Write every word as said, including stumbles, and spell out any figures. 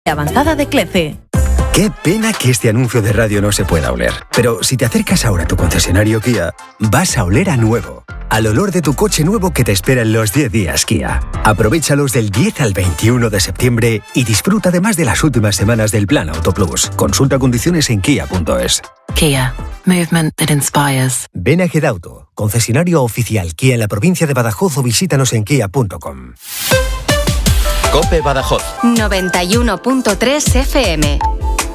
avanzada de Clece. Qué pena que este anuncio de radio no se pueda oler. Pero si te acercas ahora a tu concesionario Kia, vas a oler a nuevo. Al olor de tu coche nuevo que te espera en los diez días Kia. Aprovéchalos del diez al veintiuno de septiembre y disfruta además de las últimas semanas del Plan Auto Plus. Consulta condiciones en kia punto es. Kia. Movement that inspires. Ven a Gedauto, concesionario oficial Kia en la provincia de Badajoz o visítanos en kia punto com. COPE Badajoz noventa y uno punto tres F M.